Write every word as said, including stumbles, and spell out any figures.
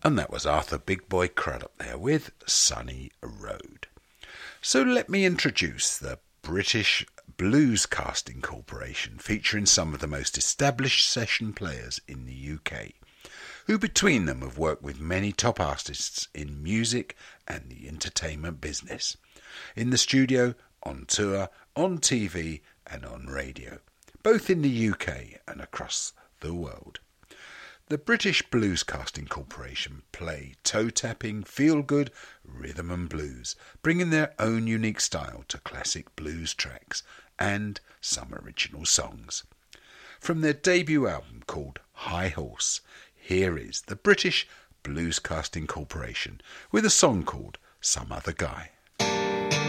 And that was Arthur Big Boy Crudup there with Sunny Road. So let me introduce the British Blues Casting Corporation, featuring some of the most established session players in the U K, who between them have worked with many top artists in music and the entertainment business, in the studio, on tour, on T V and on radio, both in the U K and across the world. The British Blues Casting Corporation play toe-tapping, feel-good rhythm and blues, bringing their own unique style to classic blues tracks and some original songs. From their debut album called High Horse, here is the British Blues Casting Corporation with a song called Some Other Guy.